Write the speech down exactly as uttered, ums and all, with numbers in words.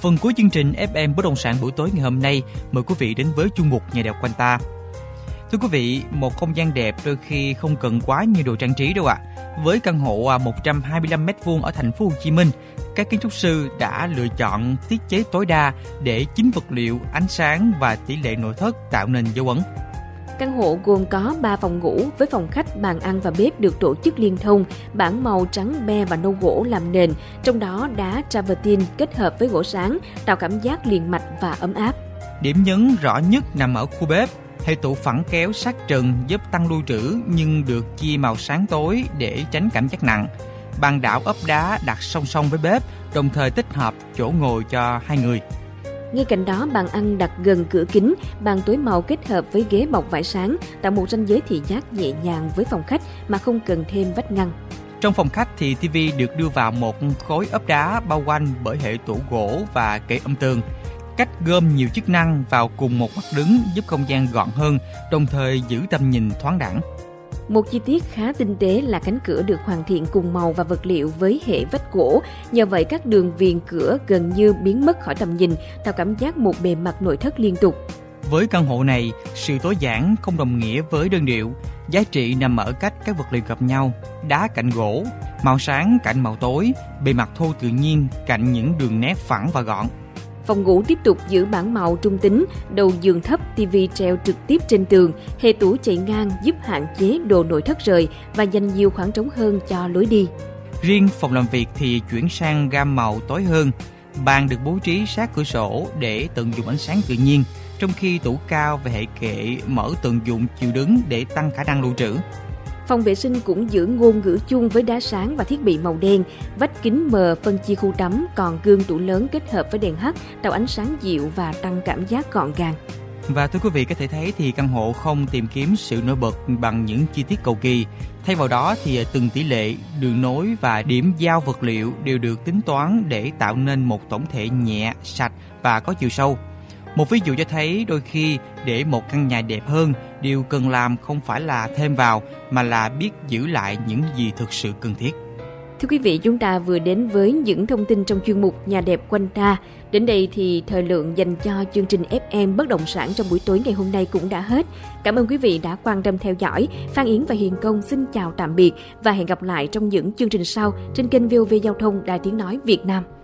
Phần cuối chương trình ép em Bất động sản buổi tối ngày hôm nay, mời quý vị đến với chuyên mục Nhà đẹp quanh ta. Thưa quý vị, một không gian đẹp đôi khi không cần quá nhiều đồ trang trí đâu ạ. À. Với căn hộ một trăm hai mươi lăm mét vuông ở thành phố Hồ Chí Minh, các kiến trúc sư đã lựa chọn thiết kế tối đa để chính vật liệu, ánh sáng và tỷ lệ nội thất tạo nên dấu ấn. Căn hộ gồm có ba phòng ngủ với phòng khách, bàn ăn và bếp được tổ chức liên thông, bảng màu trắng be và nâu gỗ làm nền, trong đó đá travertine kết hợp với gỗ sáng tạo cảm giác liền mạch và ấm áp. Điểm nhấn rõ nhất nằm ở khu bếp. Hệ tủ phẳng kéo sát trần giúp tăng lưu trữ nhưng được chia màu sáng tối để tránh cảm giác nặng. Bàn đảo ốp đá đặt song song với bếp, đồng thời tích hợp chỗ ngồi cho hai người. Ngay cạnh đó, bàn ăn đặt gần cửa kính, bàn tối màu kết hợp với ghế bọc vải sáng, tạo một ranh giới thị giác nhẹ nhàng với phòng khách mà không cần thêm vách ngăn. Trong phòng khách thì ti vi được đưa vào một khối ốp đá bao quanh bởi hệ tủ gỗ và kệ âm tường. Cách gom nhiều chức năng vào cùng một mặt đứng giúp không gian gọn hơn, đồng thời giữ tầm nhìn thoáng đãng. Một chi tiết khá tinh tế là cánh cửa được hoàn thiện cùng màu và vật liệu với hệ vách gỗ. Nhờ vậy các đường viền cửa gần như biến mất khỏi tầm nhìn, tạo cảm giác một bề mặt nội thất liên tục. Với căn hộ này, sự tối giản không đồng nghĩa với đơn điệu. Giá trị nằm ở cách các vật liệu gặp nhau, đá cạnh gỗ, màu sáng cạnh màu tối, bề mặt thô tự nhiên cạnh những đường nét phẳng và gọn. Phòng ngủ tiếp tục giữ bảng màu trung tính, đầu giường thấp, tivi treo trực tiếp trên tường, hệ tủ chạy ngang giúp hạn chế đồ nội thất rời và dành nhiều khoảng trống hơn cho lối đi. Riêng phòng làm việc thì chuyển sang gam màu tối hơn, bàn được bố trí sát cửa sổ để tận dụng ánh sáng tự nhiên, trong khi tủ cao và hệ kệ mở tận dụng chiều đứng để tăng khả năng lưu trữ. Phòng vệ sinh cũng giữ ngôn ngữ chung với đá sáng và thiết bị màu đen, vách kính mờ phân chia khu tắm, còn gương tủ lớn kết hợp với đèn hắt tạo ánh sáng dịu và tăng cảm giác gọn gàng. Và thưa quý vị có thể thấy thì căn hộ không tìm kiếm sự nổi bật bằng những chi tiết cầu kỳ. Thay vào đó thì từng tỷ lệ, đường nối và điểm giao vật liệu đều được tính toán để tạo nên một tổng thể nhẹ, sạch và có chiều sâu. Một ví dụ cho thấy đôi khi để một căn nhà đẹp hơn, điều cần làm không phải là thêm vào mà là biết giữ lại những gì thực sự cần thiết. Thưa quý vị, chúng ta vừa đến với những thông tin trong chuyên mục Nhà đẹp quanh ta. Đến đây thì thời lượng dành cho chương trình ép em Bất động sản trong buổi tối ngày hôm nay cũng đã hết. Cảm ơn quý vị đã quan tâm theo dõi. Phan Yến và Hiền Công xin chào tạm biệt và hẹn gặp lại trong những chương trình sau trên kênh vê o vê Giao thông Đài Tiếng Nói Việt Nam.